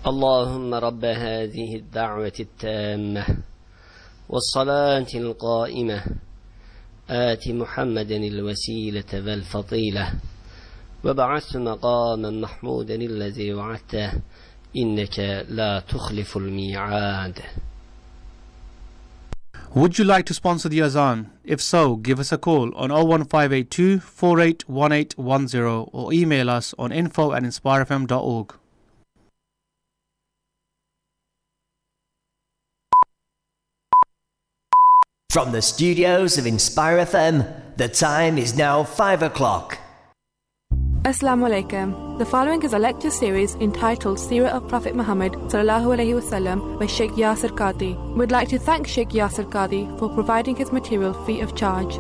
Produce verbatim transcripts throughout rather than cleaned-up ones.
اللهم رب هذه الدعوة التامة والصلاة القائمة آت محمدا الوسيلة والفضيلة وبعث مقاما محمودا الذي وعدته إنك لا تخلف الميعاد. Would you like to sponsor the Azan? If so, give us a call on oh one five eight two, four eight one eight one zero or email us on info at inspire f m dot org. From the studios of Inspire F M, the time is now five o'clock. Assalamu alaikum. The following is a lecture series entitled Seerah of Prophet Muhammad sallallahu alaihi wasallam by Sheikh Yasir Qadhi. We'd like to thank Sheikh Yasir Qadhi for providing his material free of charge.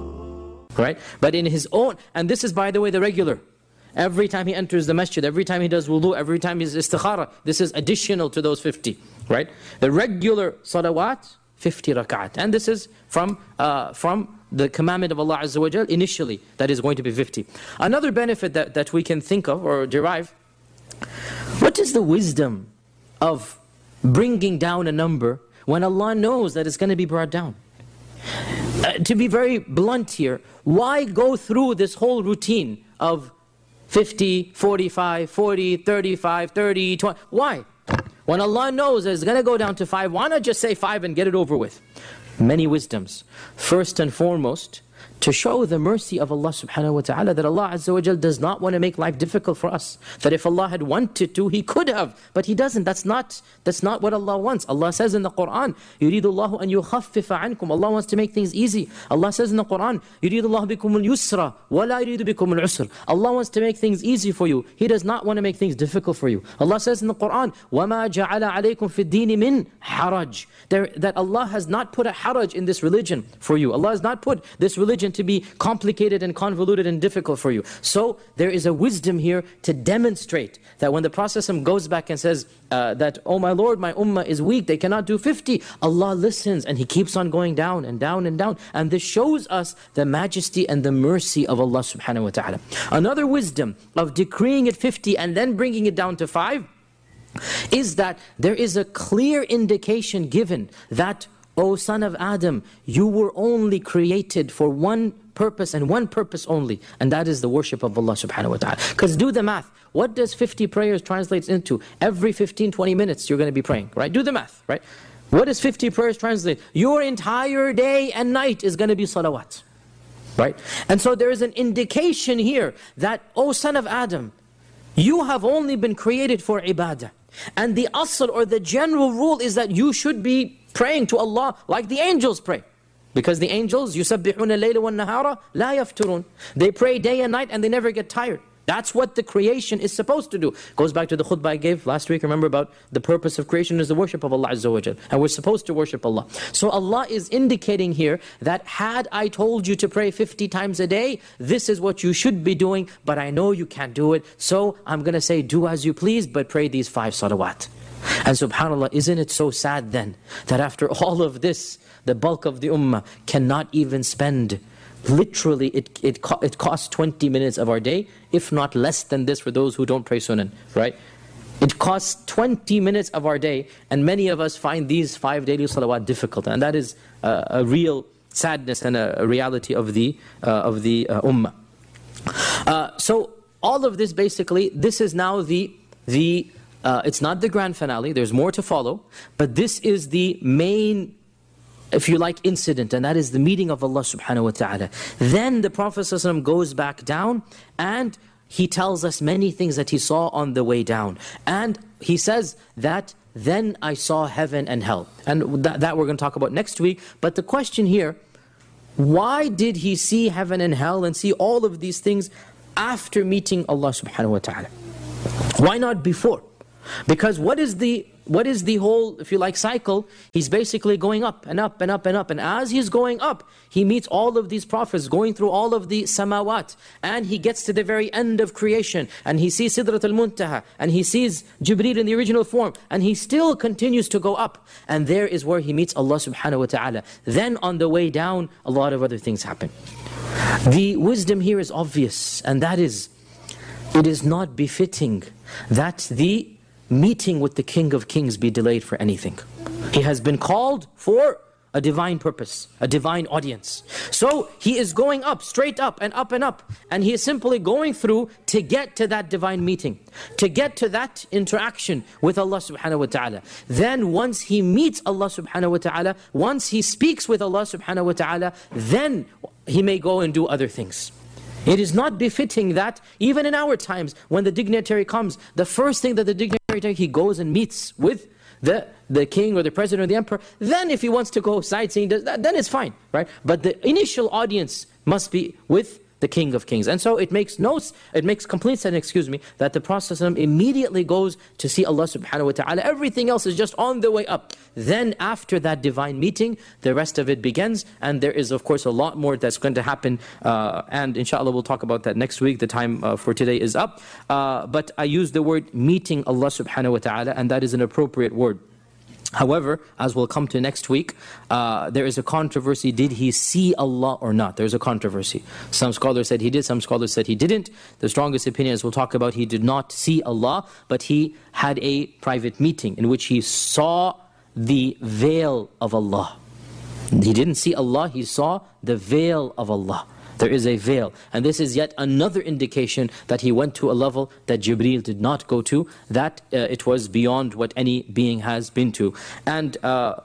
Right? But in his own, and this is by the way the regular. Every time he enters the masjid, every time he does wudu, every time he's istikhara, this is additional to those fifty. Right? The regular salawat, fifty rak'at. And this is from uh, from the commandment of Allah Azza wa Jal initially, that is going to be fifty. Another benefit that, that we can think of or derive, what is the wisdom of bringing down a number when Allah knows that it's going to be brought down? Uh, to be very blunt here, why go through this whole routine of fifty, forty-five, forty, thirty-five, thirty, twenty, why? When Allah knows that it's going to go down to five, why not just say five and get it over with? Many wisdoms. First and foremost, to show the mercy of Allah subhanahu wa ta'ala, that Allah Azza wa Jal does not want to make life difficult for us. That if Allah had wanted to, He could have, but He doesn't. That's not, that's not what Allah wants. Allah says in the Qur'an, يُرِيدُ اللَّهُ أَن يُخَفِّفَ عَنْكُمْ. Allah wants to make things easy. Allah says in the Qur'an, يُرِيدُ اللَّهُ بِكُمُ الْيُسْرَ وَلَا يُرِيدُ بِكُمُ الْعُسْرَ. Allah wants to make things easy for you. He does not want to make things difficult for you. Allah says in the Qur'an, وَمَا جَعَلَ عَلَيْكُمْ فِي الدِّينِ مِنْ حَرَجٍ. There, that Allah has not put a haraj in this religion for you. Allah has not put this religion to be complicated and convoluted and difficult for you. So there is a wisdom here to demonstrate that when the Prophet goes back and says uh, that, oh my Lord, my ummah is weak, they cannot do fifty. Allah listens and He keeps on going down and down and down. And this shows us the majesty and the mercy of Allah subhanahu wa ta'ala. Another wisdom of decreeing it fifty and then bringing it down to five is that there is a clear indication given that, O son of Adam, you were only created for one purpose and one purpose only, and that is the worship of Allah subhanahu wa ta'ala. Because do the math. What does fifty prayers translate into? Every fifteen, twenty minutes you're going to be praying, right? Do the math, right? What does fifty prayers translate? Your entire day and night is going to be salawat, right? And so there is an indication here that, O son of Adam, you have only been created for ibadah. And the asl or the general rule is that you should be praying to Allah like the angels pray. Because the angels, يُسَبِّحُونَ اللَّيْلَ وَالنَّهَارَ لَا يَفْتُرُونَ. They pray day and night and they never get tired. That's what the creation is supposed to do. Goes back to the khutbah I gave last week, remember, about the purpose of creation is the worship of Allah Azza wa Jal. And we're supposed to worship Allah. So Allah is indicating here that had I told you to pray fifty times a day, this is what you should be doing, but I know you can't do it. So I'm going to say, do as you please, but pray these five salawat. And subhanAllah, isn't it so sad then, that after all of this, the bulk of the ummah cannot even spend, literally it, it, it costs twenty minutes of our day, if not less than this for those who don't pray sunan, right? It costs twenty minutes of our day, and many of us find these five daily salawat difficult, and that is uh, a real sadness and a, a reality of the, uh, of the uh, ummah. Uh, so all of this basically, this is now the, the uh, it's not the grand finale, there's more to follow, but this is the main, if you like, incident, and that is the meeting of Allah subhanahu wa ta'ala. Then the Prophet ﷺ goes back down and he tells us many things that he saw on the way down. And he says that, then I saw heaven and hell. And that, that we're going to talk about next week. But the question here, why did he see heaven and hell and see all of these things after meeting Allah subhanahu wa ta'ala? Why not before? Because what is the what is the whole, if you like, cycle? He's basically going up and up and up and up. And as he's going up, he meets all of these prophets, going through all of the samawat. And he gets to the very end of creation. And he sees Sidrat al-Muntaha. And he sees Jibreel in the original form. And he still continues to go up. And there is where he meets Allah subhanahu wa ta'ala. Then on the way down, a lot of other things happen. The wisdom here is obvious. And that is, it is not befitting that the meeting with the King of Kings be delayed for anything. He has been called for a divine purpose, a divine audience. So he is going up, straight up and up and up. And he is simply going through to get to that divine meeting, to get to that interaction with Allah subhanahu wa ta'ala. Then once he meets Allah subhanahu wa ta'ala, once he speaks with Allah subhanahu wa ta'ala, then he may go and do other things. It is not befitting that, even in our times, when the dignitary comes, the first thing that the dignitary, he goes and meets with the, the king or the president or the emperor. Then if he wants to go sightseeing, then it's fine, right? But the initial audience must be with the King of Kings. And so it makes no, it makes complete sense, excuse me, that the Prophet ﷺ immediately goes to see Allah subhanahu wa ta'ala. Everything else is just on the way up. Then after that divine meeting, the rest of it begins. And there is of course a lot more that's going to happen. Uh, and inshallah we'll talk about that next week. The time uh, for today is up. Uh, but I use the word meeting Allah subhanahu wa ta'ala, and that is an appropriate word. However, as we'll come to next week, uh, there is a controversy. Did he see Allah or not? There's a controversy. Some scholars said he did, some scholars said he didn't. The strongest opinion, as we'll talk about, he did not see Allah, but he had a private meeting in which he saw the veil of Allah. He didn't see Allah, he saw the veil of Allah. There is a veil. And this is yet another indication that he went to a level that Jibreel did not go to, that uh, it was beyond what any being has been to. And uh,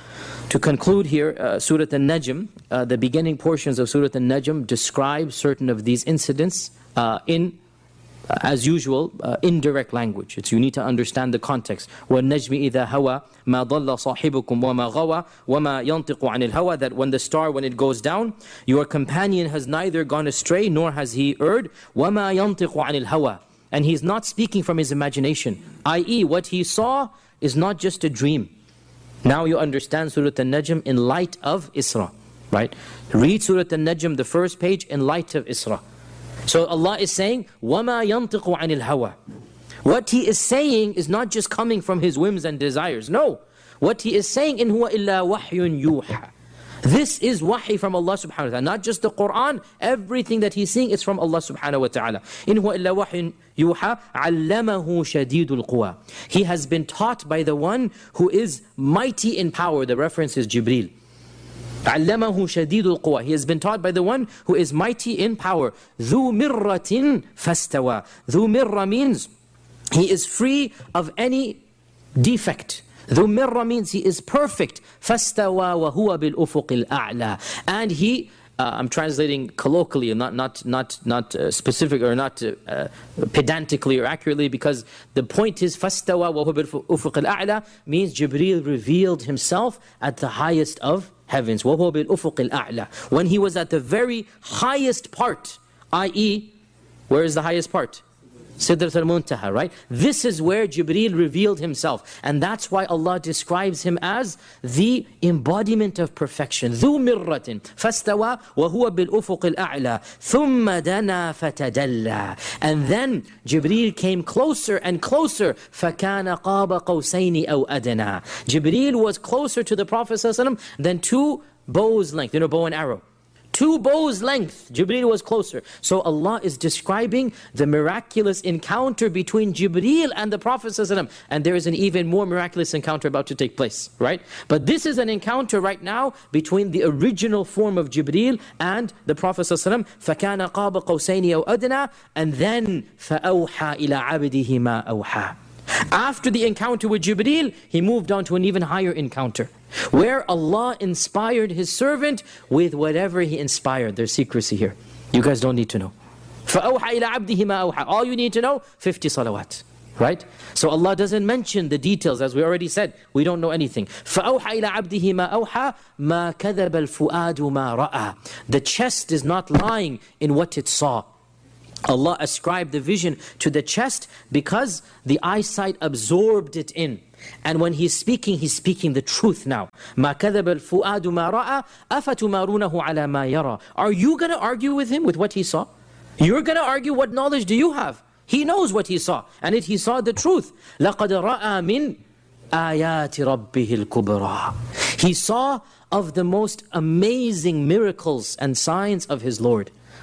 to conclude here, uh, Surah An-Najm, uh, the beginning portions of Surah An-Najm describe certain of these incidents uh, in Uh, as usual, uh, indirect language. It's, you need to understand the context. وَالنَّجْمِ إِذَا هَوَى مَا ضَلَّ صَاحِبُكُمْ وَمَا غَوَى وَمَا يَنْطِقُ عَنِ الْهَوَى. That when the star, when it goes down, your companion has neither gone astray nor has he erred. وَمَا يَنْطِقُ عَنِ الْهَوَى. And he's not speaking from his imagination. that is, what he saw is not just a dream. Now you understand Surah An-Najm in light of Isra. Right? Read Surah An-Najm, the first page, in light of Isra. So Allah is saying, وَمَا يَنْطِقُ عَنِ الْهَوَى. What he is saying is not just coming from his whims and desires. No. What he is saying, إِنْ هُوَ إِلَّا وَحْيٌ يُوحَى. This is wahi from Allah subhanahu wa ta'ala. Not just the Qur'an, everything that he's seeing is from Allah subhanahu wa ta'ala. إِنْ هُوَ إِلَّا وَحْيٌ يُوحَى عَلَّمَهُ شَدِيدُ الْقُوَى. He has been taught by the one who is mighty in power. The reference is Jibreel. عَلَّمَهُ شَدِيدُ الْقُوَى. He has been taught by the one who is mighty in power. ذُو مِرَّةٍ فَاسْتَوَى. ذُو مِرَّة means he is free of any defect. ذُو مِرَّة means he is perfect. فَاسْتَوَى وَهُوَ بِالْأُفُقِ الْأَعْلَى. And he, uh, I'm translating colloquially, not not not not uh, specific or not uh, pedantically or accurately, because the point is فَاسْتَوَى وَهُوَ بِالْأُفُقِ الْأَعْلَى means Jibreel revealed himself at the highest of heavens. وَهُوَ بِالْأُفُقِ الْأَعْلَى. When he was at the very highest part, that is, where is the highest part? Sidrat al-Muntaha, right? This is where Jibreel revealed himself. And that's why Allah describes him as the embodiment of perfection. ذُو مِرَّةٍ فَاسْتَوَى وَهُوَ بِالْأُفُقِ الْأَعْلَى ثُمَّ دَنَا فَتَدَلَّى. And then Jibreel came closer and closer. فَكَانَ قَابَ قَوْسَيْنِ أَوْ أَدْنَى. Jibreel was closer to the Prophet ﷺ than two bows length, you know, bow and arrow. Two bows length, Jibreel was closer. So Allah is describing the miraculous encounter between Jibreel and the Prophet ﷺ. And there is an even more miraculous encounter about to take place, right? But this is an encounter right now between the original form of Jibreel and the Prophet ﷺ. فَكَانَ قَابَ قَوْسَيْنِ أَوْ أَدْنَى. And then فَأَوْحَى إِلَىٰ عَبْدِهِ مَا أَوْحَى. After the encounter with Jibreel, he moved on to an even higher encounter, where Allah inspired His servant with whatever He inspired. There's secrecy here. You guys don't need to know. فَأَوْحَى إِلَىٰ عَبْدِهِ مَا أَوْحَى. All you need to know, fifty salawat. Right? So Allah doesn't mention the details, as we already said. We don't know anything. فَأَوْحَى إِلَىٰ عَبْدِهِ مَا أَوْحَى مَا كَذَبَ الْفُؤَادُ مَا رَأَى. The chest is not lying in what it saw. Allah ascribed the vision to the chest because the eyesight absorbed it in. And when He's speaking, He's speaking the truth now. مَا كَذَبَ الْفُؤَادُ مَا رَأَى أَفَتُمَارُونَهُ عَلَى مَا يَرَى. Are you going to argue with him with what he saw? You're going to argue, what knowledge do you have? He knows what he saw, and it he saw the truth. لَقَدْ رَأَى مِنْ آيَاتِ رَبِّهِ الْكُبْرَى. He saw of the most amazing miracles and signs of his Lord.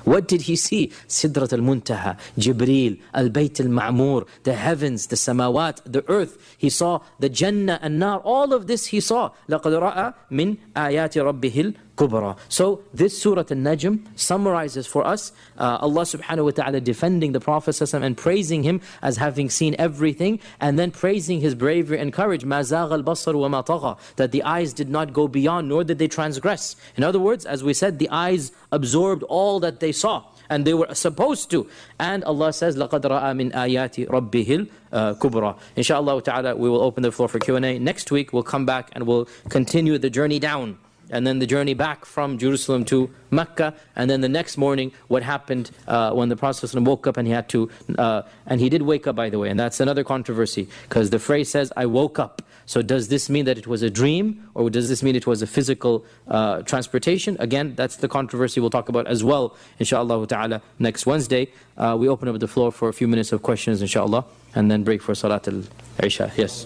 What did he see? Sidrat al-Muntaha, Jibreel, al-Bayt al-Ma'mur, the heavens, the samawat, the earth. He saw the Jannah and Nar. All of this he saw. لَقَدْ رَأَى مِنْ آيَاتِ رَبِّهِ الْكُبْرَى. So this Surah Al-Najm summarizes for us uh, Allah subhanahu wa ta'ala defending the Prophet ﷺ and praising him as having seen everything, and then praising his bravery and courage. مَا زَاغَ الْبَصَرُ وَمَا طَغَى. That the eyes did not go beyond, nor did they transgress. In other words, as we said, the eyes absorbed all that they saw, and they were supposed to. And Allah says, لَقَدْ رَأَى مِنْ آيَاتِ رَبِّهِ الْكُبْرَى. Inshallah ta'ala, we will open the floor for Q and A. Next week, we'll come back and we'll continue the journey down, and then the journey back from Jerusalem to Mecca, and then the next morning, what happened uh, when the Prophet woke up and he had to, uh, and he did wake up, by the way, and that's another controversy, because the phrase says, I woke up. So does this mean that it was a dream, or does this mean it was a physical uh, transportation? Again, that's the controversy we'll talk about as well, inshallah ta'ala, next Wednesday. Uh, we open up the floor for a few minutes of questions, inshallah, and then break for Salat al-Isha. Yes?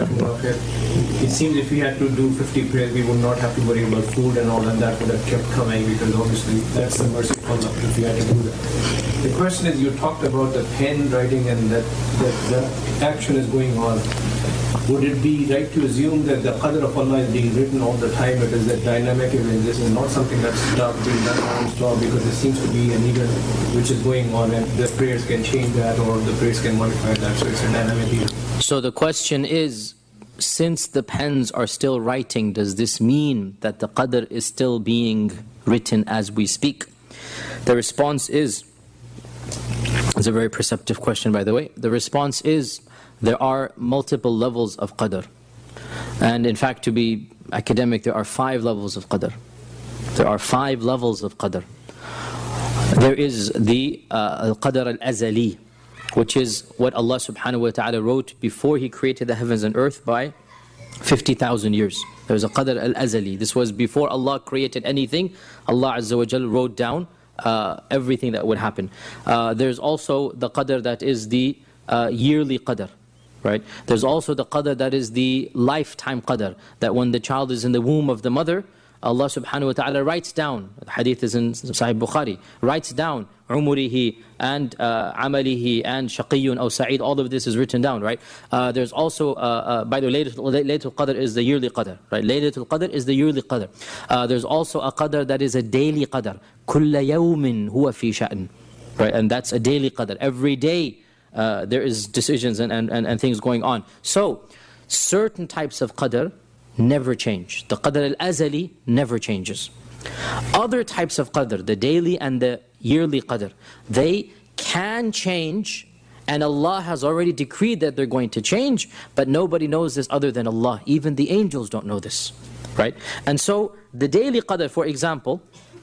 It seems if we had to do fifty prayers, we would not have to worry about food and all, and that would have kept coming, because obviously that's the mercy of Allah if we had to do that. The question is, you talked about the pen writing and that, that the action is going on. Would it be right to assume that the qadr of Allah is being written all the time? It is that dynamic event. This is not something that's stopped, being done non-stop, because there seems to be an event which is going on, and the prayers can change that, or the prayers can modify that. So it's a dynamic event. So the question is, since the pens are still writing, does this mean that the qadr is still being written as we speak? The response is, it's a very perceptive question, by the way. The response is, there are multiple levels of qadr. And in fact, to be academic, there are five levels of qadr. There are five levels of qadr. There is the uh, al-qadr al-azali, which is what Allah subhanahu wa ta'ala wrote before He created the heavens and earth by fifty thousand years. There was a qadr al-azali. This was before Allah created anything. Allah Azza wa Jal wrote down uh, everything that would happen. Uh, there's also the qadr that is the uh, yearly qadr. Right? There's also the qadr that is the lifetime qadr, that when the child is in the womb of the mother, Allah subhanahu wa ta'ala writes down, the hadith is in Sahih Bukhari, writes down umurihi and uh, amalihi and shaqiyyun aw sa'id, all of this is written down, right? Uh, there's also, uh, uh, by the way, Laylatul Qadr is the yearly qadr, right? Laylatul Qadr is the yearly qadr. Uh, there's also a qadr that is a daily qadr, kulla yawmin huwa fi sha'n, right? And that's a daily qadr. Every day uh, there is decisions and, and, and, and things going on. So, certain types of qadr never change. The qadr al-azali never changes. Other types of qadr, the daily and the yearly qadr, they can change, and Allah has already decreed that they're going to change, but nobody knows this other than Allah. Even the angels don't know this, right? And so the daily qadr, for example,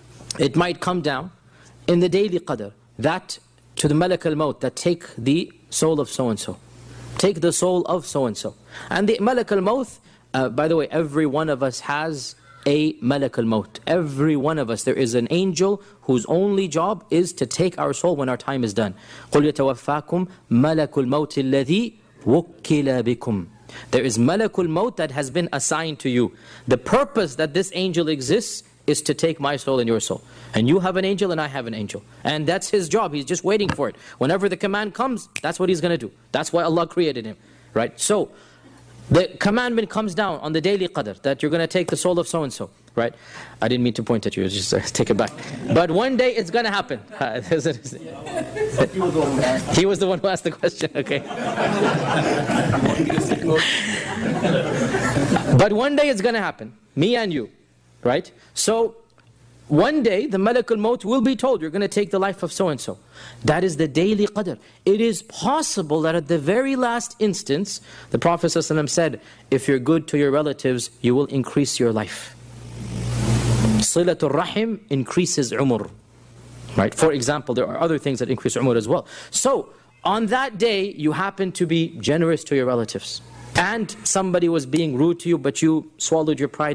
it might come down in the daily qadr that to the malak al-maut, that take the soul of so-and-so, take the soul of so-and-so. And the malak al-maut, uh, by the way, every one of us has a malak al-maut. Every one of us, there is an angel whose only job is to take our soul when our time is done. قُلْ يَتَوَفَّاكُمْ مَلَكُ الْمَوْتِ الَّذِي وُكِّلَ بِكُمْ. There is malakul maut that has been assigned to you. The purpose that this angel exists is to take my soul and your soul. And you have an angel and I have an angel. And that's his job. He's just waiting for it. Whenever the command comes, that's what he's going to do. That's why Allah created him, right? So, the commandment comes down on the daily qadr that you're going to take the soul of so-and-so, right? I didn't mean to point at you, just uh, take it back. But one day it's going to happen. He was the one who asked the question, okay. But one day it's going to happen, me and you, right? So, one day the malakul maut will be told, you're going to take the life of so-and-so. That is the daily qadr. It is possible that at the very last instance, the Prophet ﷺ said, if you're good to your relatives, you will increase your life. Silatul Rahim increases umr. Right? For example, there are other things that increase umr as well. So, on that day, you happen to be generous to your relatives. And somebody was being rude to you, but you swallowed your pride